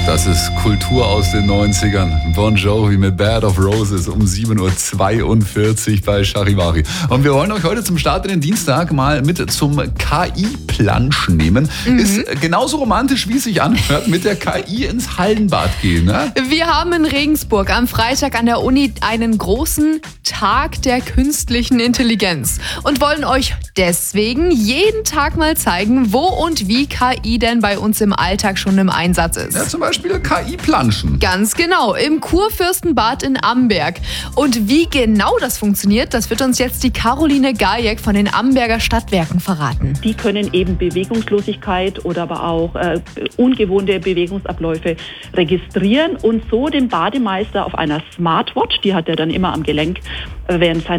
Das ist Kultur aus den 90ern. Bon Jovi mit Bed of Roses um 7.42 Uhr bei Charivari. Und wir wollen euch heute zum Start in den Dienstag mal mit zum KI-Planschen nehmen. Ist genauso romantisch, wie es sich anhört, mit der KI ins Hallenbad gehen. Ne? Wir haben in Regensburg am Freitag an der Uni einen großen Tag der künstlichen Intelligenz und wollen euch deswegen jeden Tag mal zeigen, wo und wie KI denn bei uns im Alltag schon im Einsatz ist. Ja, zum Beispiel KI-Planschen. Ganz genau, im Kurfürstenbad in Amberg. Und wie genau das funktioniert, das wird uns jetzt die Caroline Gajek von den Amberger Stadtwerken verraten. Die können eben Bewegungslosigkeit oder aber auch ungewohnte Bewegungsabläufe registrieren und so den Bademeister auf einer Smartwatch, die hat er dann immer am Gelenk, während seiner